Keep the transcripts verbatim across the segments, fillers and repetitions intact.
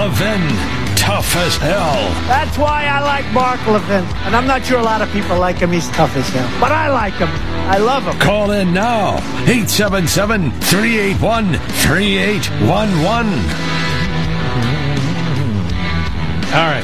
Levin, tough as hell. That's why I like Mark Levin. And I'm not sure a lot of people like him. He's tough as hell. But I like him. I love him. Call in now. eight seven seven, three eight one, three eight one one. All right.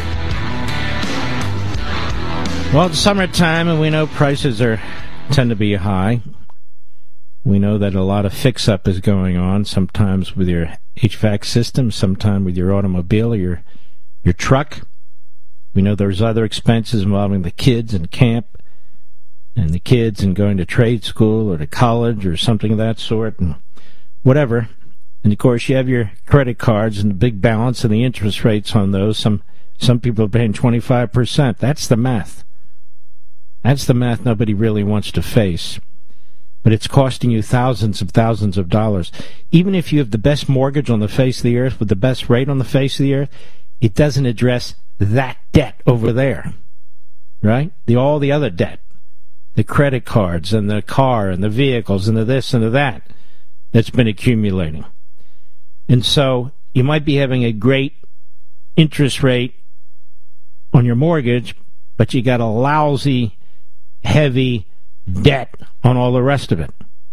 Well, it's summertime, and we know prices are tend to be high. We know that a lot of fix-up is going on, sometimes with your H V A C system, sometimes with your automobile or your, your truck. We know there's other expenses involving the kids and camp, and the kids and going to trade school or to college or something of that sort, and whatever. And, of course, you have your credit cards and the big balance and the interest rates on those. Some some people are paying twenty-five percent. That's the math. That's the math nobody really wants to face. But it's costing you thousands of thousands of dollars. Even if you have the best mortgage on the face of the earth with the best rate on the face of the earth, it doesn't address that debt over there, right? The all the other debt, the credit cards and the car and the vehicles and the this and the that that's been accumulating. And so you might be having a great interest rate on your mortgage, but you got a lousy, heavy debt on all the rest of it.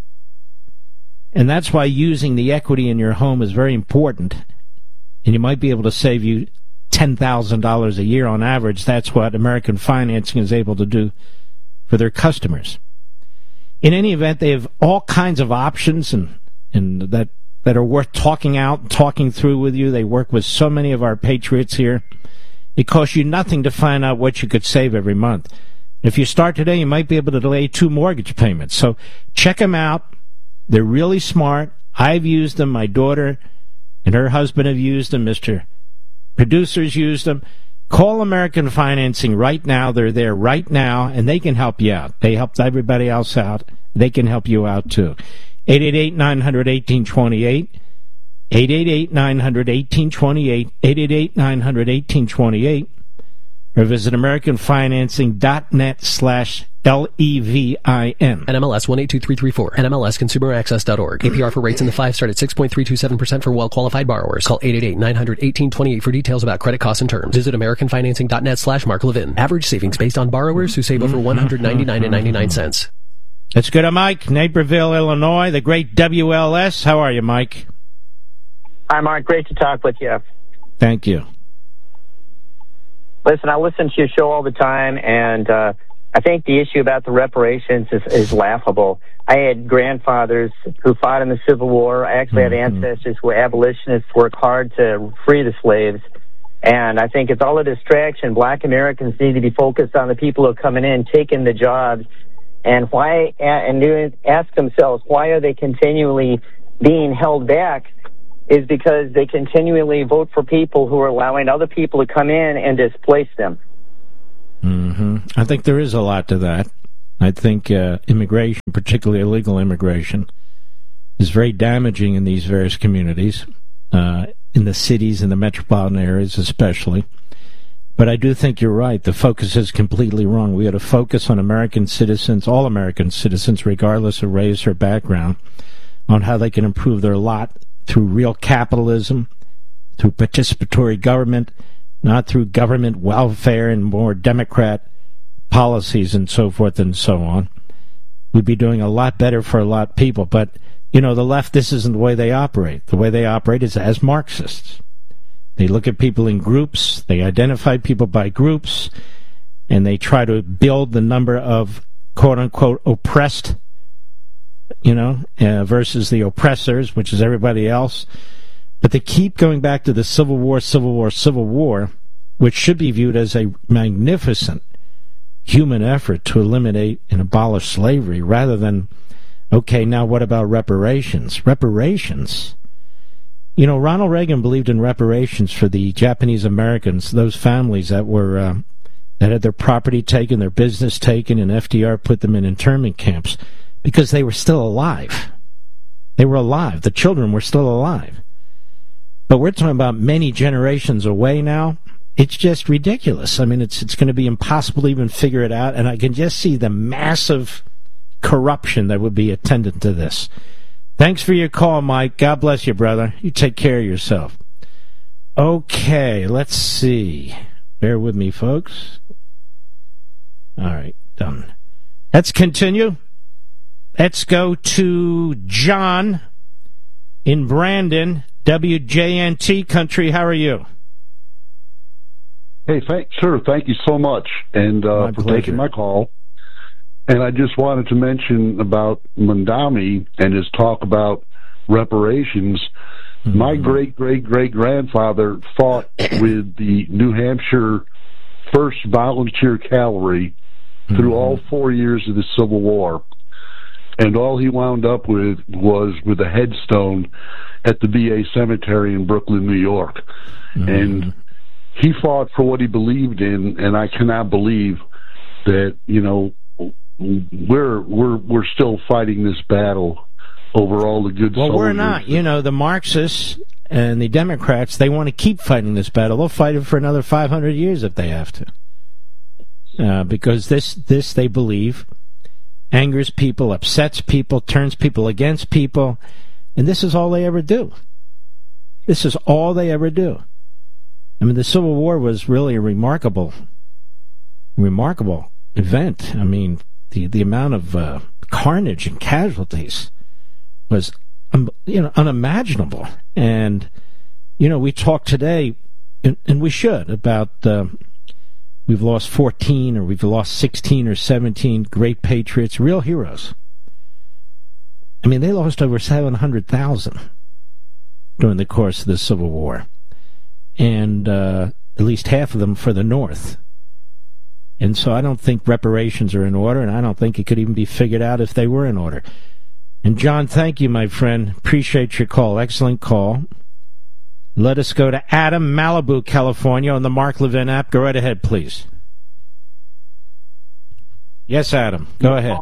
And that's why using the equity in your home is very important. And you might be able to save you ten thousand dollars a year on average. That's what American Financing is able to do for their customers. In any event, they have all kinds of options and, and that, that are worth talking out, talking through with you. They work with so many of our patriots here. It costs you nothing to find out what you could save every month. If you start today, you might be able to delay two mortgage payments. So check them out. They're really smart. I've used them. My daughter and her husband have used them. Mister Producers used them. Call American Financing right now. They're there right now, and they can help you out. They helped everybody else out. They can help you out, too. eight eight eight, nine hundred, eighteen twenty-eight. eight eight eight, nine hundred, eighteen twenty-eight. eight eight eight, nine hundred, eighteen twenty-eight. Or visit AmericanFinancing.net slash L E V I N. N M L S one eight two three three four. N M L S Consumer Access dot org. A P R for rates in the five start at six point three two seven percent for well-qualified borrowers. Call eight eight eight, nine hundred, eighteen twenty-eight for details about credit costs and terms. Visit AmericanFinancing.net slash Mark Levin. Average savings based on borrowers who save over one hundred ninety-nine dollars and ninety-nine cents. Let's go to Mike, Naperville, Illinois, the great W L S. How are you, Mike? Hi, Mark. Great to talk with you. Thank you. Listen, I listen to your show all the time, and uh, I think the issue about the reparations is, is laughable. I had grandfathers who fought in the Civil War. I actually mm-hmm. had ancestors who were abolitionists, worked hard to free the slaves. And I think it's all a distraction. Black Americans need to be focused on the people who are coming in, taking the jobs, and why, and doing, ask themselves, why are they continually being held back? Is because they continually vote for people who are allowing other people to come in and displace them. Mm-hmm. I think there is a lot to that. I think uh, immigration, particularly illegal immigration, is very damaging in these various communities, uh, in the cities and the metropolitan areas especially. But I do think you're right. The focus is completely wrong. We ought to focus on American citizens, all American citizens, regardless of race or background, on how they can improve their lot through real capitalism, through participatory government, not through government welfare and more Democrat policies and so forth and so on. We'd be doing a lot better for a lot of people. But, you know, the left, this isn't the way they operate. The way they operate is as Marxists. They look at people in groups, they identify people by groups, and they try to build the number of quote-unquote oppressed, you know, uh, versus the oppressors, which is everybody else. But they keep going back to the Civil War, Civil War, Civil War, which should be viewed as a magnificent human effort to eliminate and abolish slavery, rather than, okay, now what about reparations? Reparations? You know, Ronald Reagan believed in reparations for the Japanese Americans, those families that were uh, that had their property taken, their business taken, and F D R put them in internment camps because they were still alive. They were alive. The children were still alive. But we're talking about many generations away now. It's just ridiculous. I mean, it's it's going to be impossible to even figure it out, and I can just see the massive corruption that would be attendant to this. Thanks for your call, Mike. God bless you, brother. You take care of yourself. Okay, let's see. Bear with me, folks. All right, done. Let's continue. Let's go to John in Brandon, W J N T Country. How are you? Hey, thank, sir, thank you so much and uh, for pleasure. taking my call. And I just wanted to mention about Mondami and his talk about reparations. Mm-hmm. My great-great-great-grandfather fought with the New Hampshire first Volunteer Cavalry mm-hmm. through all four years of the Civil War. And all he wound up with was with a headstone at the V A cemetery in Brooklyn, New York. Mm-hmm. And he fought for what he believed in, and I cannot believe that, you know, we're we're we're still fighting this battle over all the good well, soldiers. Well, we're not. You know, the Marxists and the Democrats, they want to keep fighting this battle. They'll fight it for another five hundred years if they have to. Uh, because this, this, they believe, angers people, upsets people, turns people against people, and this is all they ever do. This is all they ever do. I mean, the Civil War was really a remarkable, remarkable event. I mean, the, the amount of uh, carnage and casualties was, um, you know, unimaginable. And, you know, we talk today, and, and we should, about uh, we've lost fourteen or we've lost sixteen or seventeen great patriots, real heroes. I mean, they lost over seven hundred thousand during the course of the Civil War. And uh, at least half of them for the North. And so I don't think reparations are in order, and I don't think it could even be figured out if they were in order. And John, thank you, my friend. Appreciate your call. Excellent call. Let us go to Adam, Malibu, California, on the Mark Levin app. Go right ahead, please. Yes, Adam. Go ahead.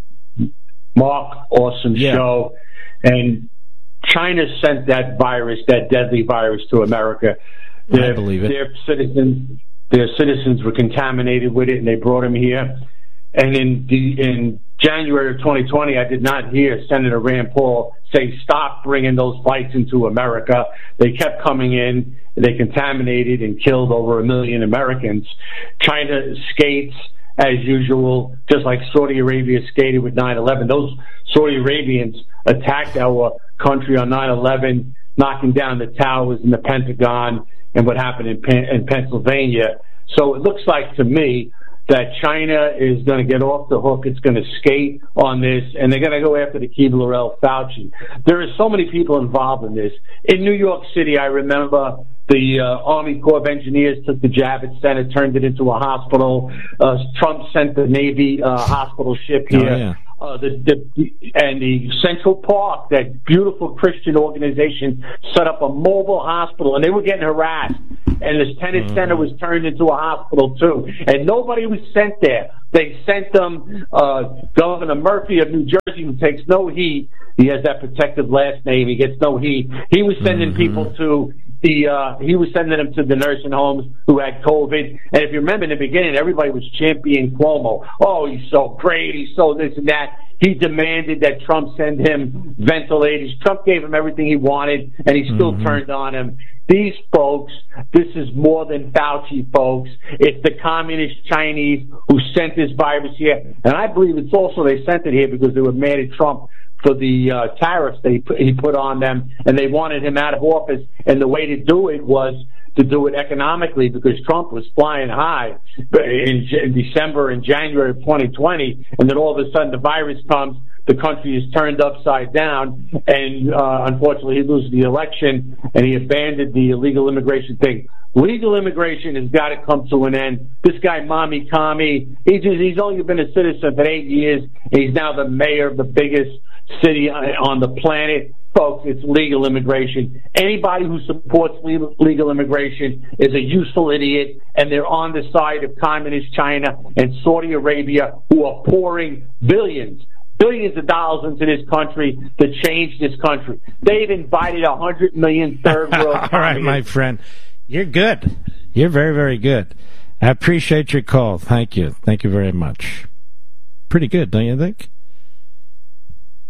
Mark, awesome yeah. show. And China sent that virus, that deadly virus, to America. Their, I believe it. Their citizens, their citizens were contaminated with it, and they brought them here. And in the, in January of twenty twenty, I did not hear Senator Rand Paul say, stop bringing those fights into America. They kept coming in. They contaminated and killed over a million Americans. China skates as usual, just like Saudi Arabia skated with nine eleven. Those Saudi Arabians attacked our country on nine eleven, knocking down the towers in the Pentagon and what happened in, Pen- in Pennsylvania. So it looks like to me that China is going to get off the hook. It's going to skate on this, and they're going to go after the Keebler Fauci. There are so many people involved in this. In New York City, I remember the uh, Army Corps of Engineers took the Javits Center, turned it into a hospital. Uh, Trump sent the Navy uh, hospital ship here. Oh, yeah. Uh, the, the and the Central Park, that beautiful Christian organization, set up a mobile hospital, and they were getting harassed. And this tennis mm-hmm. center was turned into a hospital too, and nobody was sent there. They sent them uh, Governor Murphy of New Jersey, who takes no heed. He has that protective last name. He gets no heed. He was sending mm-hmm. people to the. Uh, he was sending them to the nursing homes who had COVID. And if you remember in the beginning, everybody was championing Cuomo. Oh, he's so great. He's so this and that. He demanded that Trump send him ventilators. Trump gave him everything he wanted, and he still mm-hmm. turned on him. These folks, this is more than Fauci, folks. It's the communist Chinese who sent this virus here. And I believe it's also they sent it here because they were mad at Trump for the uh, tariffs that he put, he put on them, and they wanted him out of office. And the way to do it was to do it economically, because Trump was flying high in, in December and January of twenty twenty, and then all of a sudden the virus comes, the country is turned upside down, and uh, unfortunately he loses the election, and he abandoned the illegal immigration thing. Legal immigration has got to come to an end. This guy, Mommy Kami, he's, he's only been a citizen for eight years, and he's now the mayor of the biggest city on the planet. Folks, it's legal immigration. Anybody who supports legal, legal immigration is a useful idiot, and they're on the side of communist China and Saudi Arabia, who are pouring billions, billions of dollars into this country to change this country. They've invited a hundred million third world. All right, my friend. You're good. You're very, very good. I appreciate your call. Thank you. Thank you very much. Pretty good, don't you think?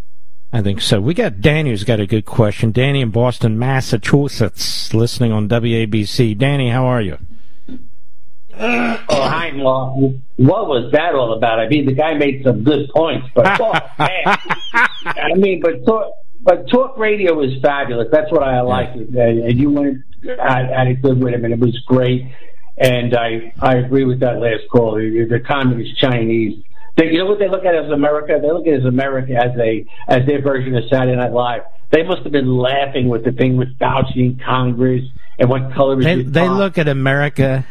I think so. We got Danny who's got a good question. Danny in Boston, Massachusetts, listening on W A B C. Danny, how are you? Oh, hi, Law. What was that all about? I mean, the guy made some good points, but oh, man. I mean, but talk, but talk radio is fabulous. That's what I like. Yeah. And you went had, had it good with him, and it was great. And I I agree with that last call. The communist Chinese. They, you know what they look at as America? They look at as America as a as their version of Saturday Night Live. They must have been laughing with the thing with Fauci in Congress and what color is they, it. They look at America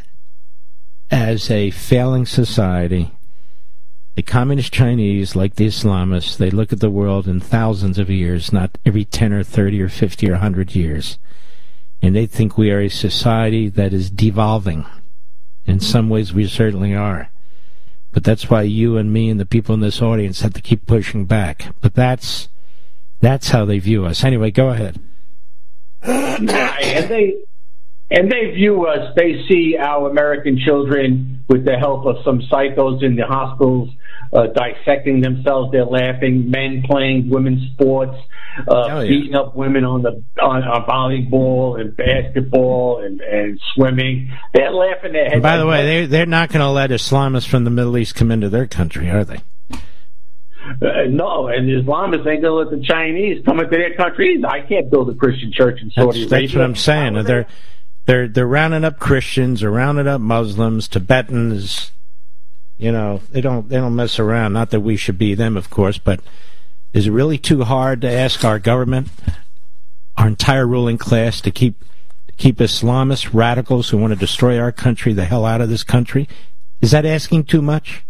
as a failing society. The communist Chinese, like the Islamists, they look at the world in thousands of years, not every ten or thirty or fifty or one hundred years. And they think we are a society that is devolving. In some ways, we certainly are. But that's why you and me and the people in this audience have to keep pushing back. But that's that's how they view us. Anyway, go ahead. And they and they view us. They see our American children with the help of some psychos in the hospitals uh, dissecting themselves. They're laughing. Men playing women's sports, uh, oh, yeah. beating up women on the on, on volleyball and basketball and, and swimming. They're laughing their heads. And by the way, they they're not going to let Islamists from the Middle East come into their country, are they? Uh, no, and the Islamists ain't going to let the Chinese come into their country. I can't build a Christian church in Saudi that's, Arabia. That's what I'm saying. They're they're they're rounding up Christians, they're rounding up Muslims, Tibetans. You know, they don't they don't mess around. Not that we should be them, of course, but is it really too hard to ask our government, our entire ruling class, to keep keep Islamists, radicals who want to destroy our country, the hell out of this country? Is that asking too much?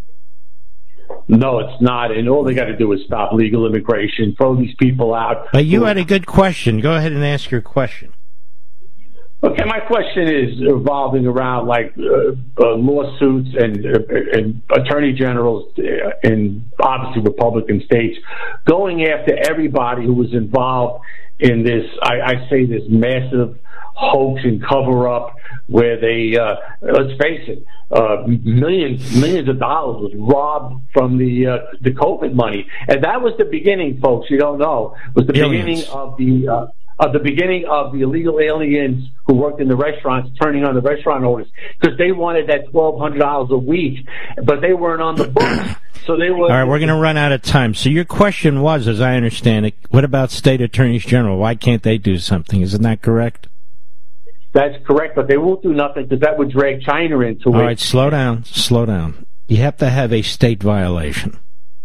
No, it's not. And all they got to do is stop legal immigration, throw these people out. But you had a good question. Go ahead and ask your question. Okay, my question is revolving around like uh, uh, lawsuits and, uh, and attorney generals in obviously Republican states going after everybody who was involved in this, I, I say this massive hoax and cover-up where they, uh, let's face it, uh, millions millions of dollars was robbed from the uh, the COVID money. And that was the beginning, folks, you don't know, was the Billions. beginning of the... Uh, Of the beginning of the illegal aliens who worked in the restaurants turning on the restaurant owners because they wanted that twelve hundred dollars a week, but they weren't on the books. So they were. All right, we're going to run out of time. So your question was, as I understand it, what about state attorneys general? Why can't they do something? Isn't that correct? That's correct, but they won't do nothing because that would drag China into it. All right, slow down, slow down. You have to have a state violation.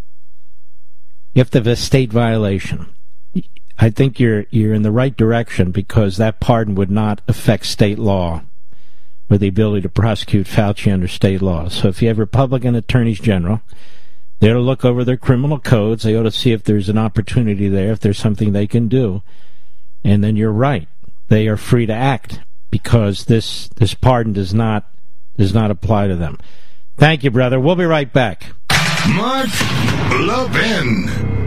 You have to have a state violation. I think you're you're in the right direction because that pardon would not affect state law or the ability to prosecute Fauci under state law. So if you have Republican attorneys general, they ought to look over their criminal codes. They ought to see if there's an opportunity there, if there's something they can do. And then you're right. They are free to act because this this pardon does not does not apply to them. Thank you, brother. We'll be right back. Mark Levin.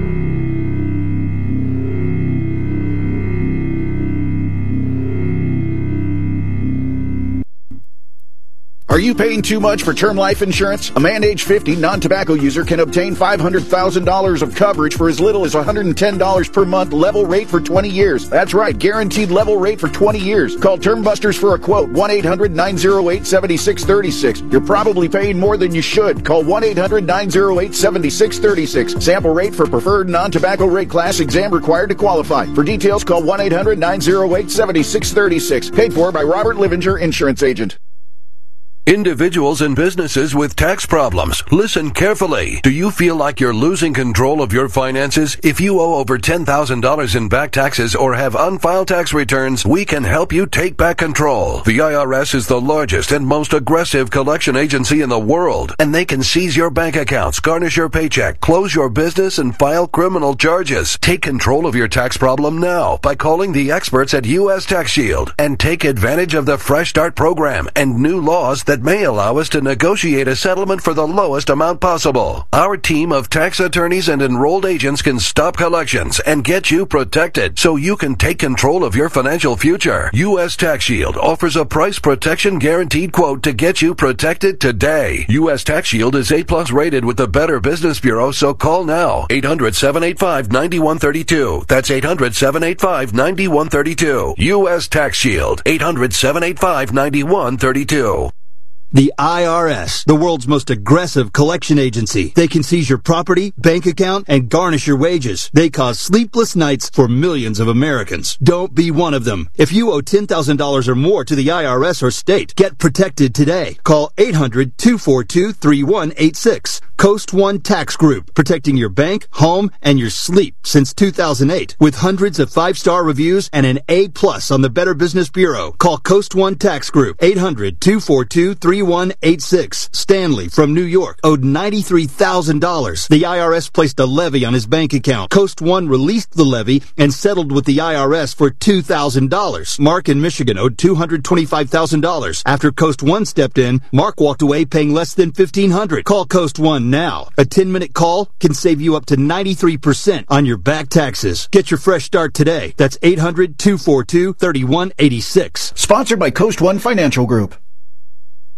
Are you paying too much for term life insurance? A man age fifty, non-tobacco user can obtain five hundred thousand dollars of coverage for as little as one hundred ten dollars per month, level rate for twenty years. That's right, guaranteed level rate for twenty years. Call Term Busters for a quote, one eight hundred nine oh eight seven six three six. You're probably paying more than you should. Call one eight hundred nine oh eight seven six three six. Sample rate for preferred non-tobacco rate class, exam required to qualify. For details, call one eight hundred nine oh eight seven six three six. Paid for by Robert Livinger, Insurance Agent. Individuals and businesses with tax problems, listen carefully. Do you feel like you're losing control of your finances? If you owe over ten thousand dollars in back taxes or have unfiled tax returns, we can help you take back control. The I R S is the largest and most aggressive collection agency in the world, and they can seize your bank accounts, garnish your paycheck, close your business, and file criminal charges. Take control of your tax problem now by calling the experts at U S Tax Shield and take advantage of the Fresh Start program and new laws that that may allow us to negotiate a settlement for the lowest amount possible. Our team of tax attorneys and enrolled agents can stop collections and get you protected so you can take control of your financial future. U S Tax Shield offers a price protection guaranteed quote to get you protected today. U S Tax Shield is A plus rated with the Better Business Bureau, so call now. eight hundred, seven eight five, nine one three two. That's eight hundred, seven eight five, nine one three two. U S Tax Shield. eight hundred, seven eight five, nine one three two. The I R S, the world's most aggressive collection agency. They can seize your property, bank account, and garnish your wages. They cause sleepless nights for millions of Americans. Don't be one of them. If you owe ten thousand dollars or more to the I R S or state, get protected today. Call eight hundred, two four two, three one eight six. Coast One Tax Group, protecting your bank, home, and your sleep since two thousand eight. With hundreds of five-star reviews and an A plus on the Better Business Bureau. Call Coast One Tax Group, eight hundred, two four two, three one eight six. Stanley from New York owed ninety-three thousand dollars. The I R S placed a levy on his bank account. Coast One released the levy and settled with the I R S for two thousand dollars. Mark in Michigan owed two hundred twenty-five thousand dollars. After Coast One stepped in, Mark walked away paying less than fifteen hundred dollars. Call Coast One now. A ten-minute call can save you up to ninety-three percent on your back taxes. Get your fresh start today. That's eight hundred, two four two, three one eight six. Sponsored by Coast One Financial Group.